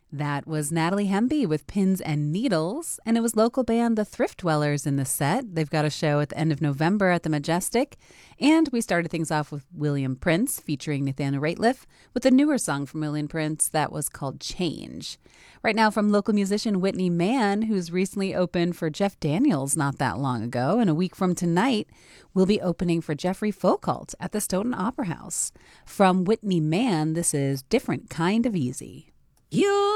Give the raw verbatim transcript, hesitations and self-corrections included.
That was Natalie Hemby with Pins and Needles, and it was local band The Thrift Dwellers in the set. They've got a show at the end of November at the Majestic, and we started things off with William Prince featuring Nathaniel Rateliff with a newer song from William Prince that was called Change. Right now from local musician Whitney Mann, who's recently opened for Jeff Daniels not that long ago, and a week from tonight will be opening for Jeffrey Foucault at the Stoughton Opera House. From Whitney Mann, this is Different Kind of Easy. You